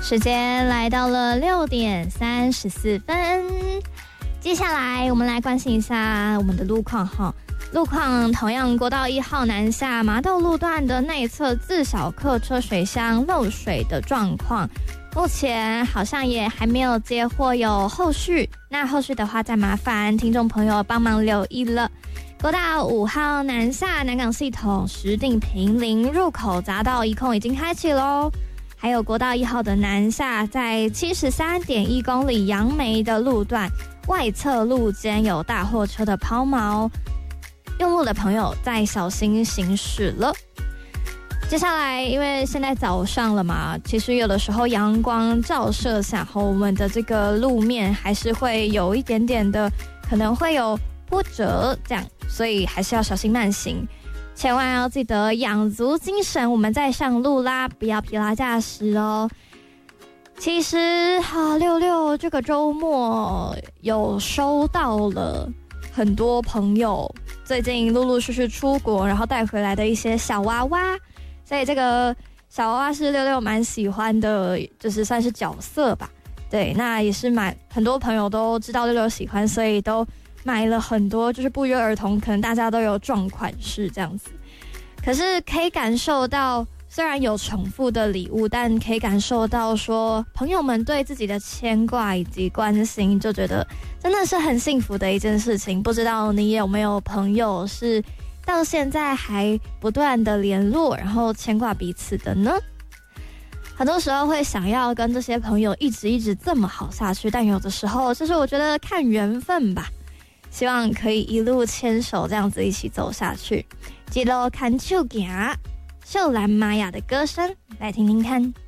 时间来到了6:34，接下来我们来关心一下我们的路况哈。路况同样，国道1号南下麻豆路段的内侧自小客车水箱漏水的状况，目前好像也还没有接获有后续，那后续的话再麻烦听众朋友帮忙留意了。国道5号南下南港系统石碇坪林入口匝道一控已经开启咯，还有国道1号的南下在73.1公里杨梅的路段外侧路肩有大货车的抛锚，用路的朋友再小心行驶了。接下来因为现在早上了嘛，其实有的时候阳光照射下后，我们的这个路面还是会有一点点的可能会有波折这样，所以还是要小心慢行，千万要记得养足精神，我们再上路啦，不要疲劳驾驶哦。其实66这个周末有收到了很多朋友最近陆陆续续出国然后带回来的一些小娃娃，所以这个小娃娃是66蛮喜欢的，就是算是角色吧。对，那也是很多朋友都知道66喜欢，所以都买了很多，就是不约而同，可能大家都有撞款式这样子。可是可以感受到，虽然有重复的礼物，但可以感受到说朋友们对自己的牵挂以及关心，就觉得真的是很幸福的一件事情。不知道你有没有朋友是到现在还不断的联络，然后牵挂彼此的呢？很多时候会想要跟这些朋友一直这么好下去，但有的时候就是我觉得看缘分吧，希望可以一路牵手这样子一起走下去。记得看手行，秀兰玛雅的歌声，来听听看。